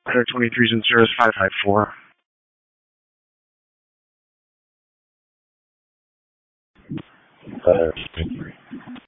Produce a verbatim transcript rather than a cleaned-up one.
one twenty-three is in service, five five four. Uh,